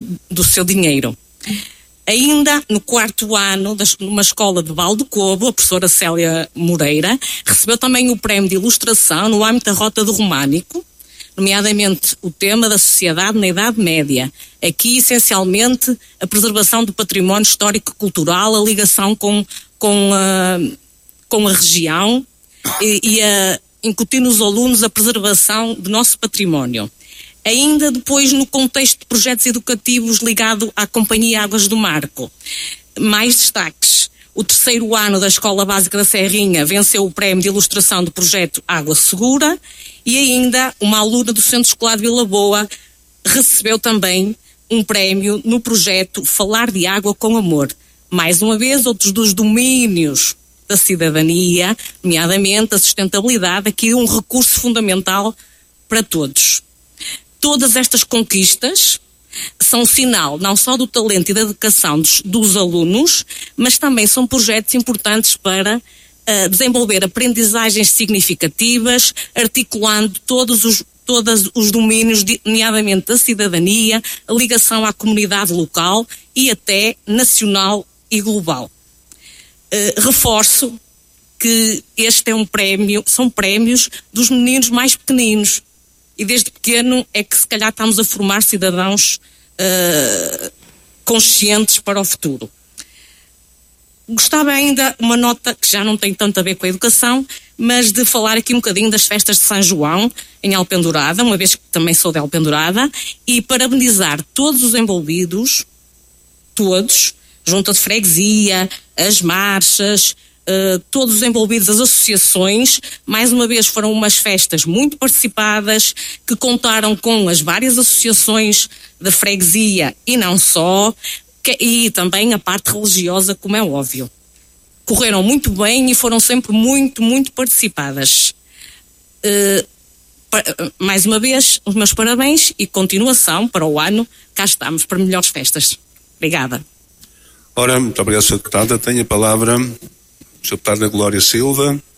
do seu dinheiro. Ainda no 4º ano, numa escola de Val do Cobo, a professora Célia Moreira recebeu também o prémio de ilustração no âmbito da Rota do Românico, nomeadamente o tema da sociedade na Idade Média. Aqui, essencialmente, a preservação do património histórico-cultural, a ligação com a região e a incutir nos alunos a preservação do nosso património. Ainda depois, no contexto de projetos educativos ligado à Companhia Águas do Marco, mais destaques. O 3º ano da Escola Básica da Serrinha venceu o prémio de ilustração do projeto Água Segura, e ainda uma aluna do Centro Escolar de Vila Boa recebeu também um prémio no projeto Falar de Água com Amor. Mais uma vez, outros dos domínios da cidadania, nomeadamente a sustentabilidade, aqui um recurso fundamental para todos. Todas estas conquistas são sinal não só do talento e da dedicação dos alunos, mas também são projetos importantes para desenvolver aprendizagens significativas, articulando todos os domínios, nomeadamente da cidadania, a ligação à comunidade local e até nacional e global. Reforço que este é são prémios dos meninos mais pequeninos, e desde pequeno é que se calhar estamos a formar cidadãos conscientes para o futuro. Gostava ainda, uma nota que já não tem tanto a ver com a educação, mas de falar aqui um bocadinho das festas de São João em Alpendurada, uma vez que também sou de Alpendurada, e parabenizar todos os envolvidos, todos, junta de freguesia, as marchas, todos os envolvidos, as associações. Mais uma vez foram umas festas muito participadas, que contaram com as várias associações da freguesia e não só, e também a parte religiosa, como é óbvio. Correram muito bem e foram sempre muito, muito participadas. Mais uma vez, os meus parabéns e continuação para o ano. Cá estamos para melhores festas. Obrigada. Ora, muito obrigado, Sra. Deputada. Tenho a palavra a Sra. Deputada Glória Silva.